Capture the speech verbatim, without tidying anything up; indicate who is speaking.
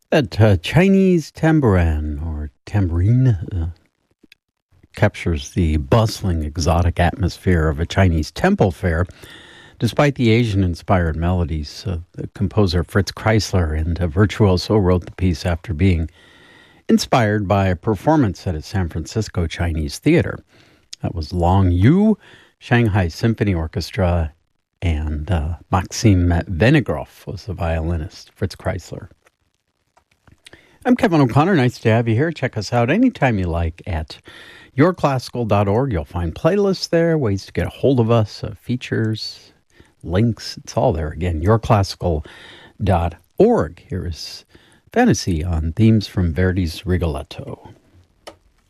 Speaker 1: That uh, Chinese tambourin, or tambourine, uh, captures the bustling, exotic atmosphere of a Chinese temple fair. Despite the Asian-inspired melodies, uh, the composer Fritz Kreisler and uh, virtuoso wrote the piece after being inspired by a performance at a San Francisco Chinese theater. That was Long Yu, Shanghai Symphony Orchestra, and uh, Maxim Venegroff was the violinist, Fritz Kreisler. I'm Kevin O'Connor. Nice to have you here. Check us out anytime you like at your classical dot org. You'll find playlists there, ways to get a hold of us, uh, features, links. It's all there. Again, your classical dot org. Here is Fantasy on themes from Verdi's Rigoletto.